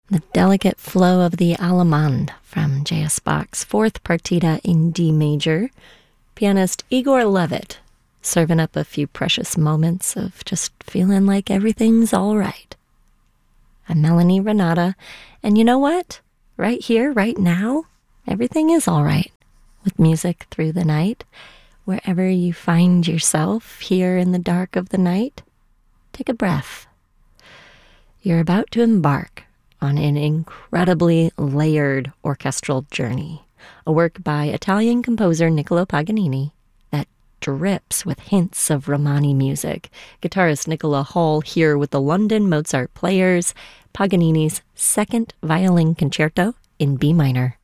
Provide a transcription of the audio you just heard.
The delicate flow of the Allemande from J.S. Bach's Fourth Partita in D major. Pianist Igor Levit serving up a few precious moments of just feeling like everything's all right. I'm Melanie Renata, and you know what? Right here, right now, everything is all right. With music through the night, wherever you find yourself here in the dark of the night, take a breath. You're about to embark on an incredibly layered orchestral journey, a work by Italian composer Niccolo Paganini that drips with hints of Romani music. Guitarist Nicola Hall here with the London Mozart Players, Paganini's second violin concerto in B minor.